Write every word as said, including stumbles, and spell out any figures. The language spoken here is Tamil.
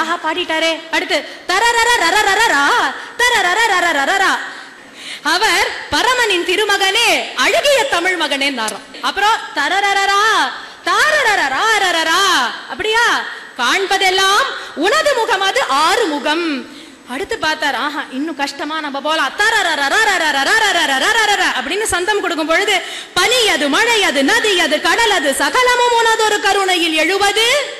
ஆஹா பாடிட்டாரே. அடுத்து தரரர ரரரரரா தரரர ரரரரரா. அவர் பரமனின் திருமகனே அழகிய தமிழ் மகனே நாரம். அப்புறம் தரரரரா தாரரரரா. அப்படியா? காண்பதெல்லாம் உனது முகம் அது ஆறு முகம். அடுத்து பார்த்தார், ஆஹா இன்னும் கஷ்டமா நம்ம போலாம். அப்படின்னு சந்தம் கொடுக்கும் பொழுது பனி அது மழை அது நதி அது கடல் அது சகலமும் உனதொரு கருணையில் எழுவது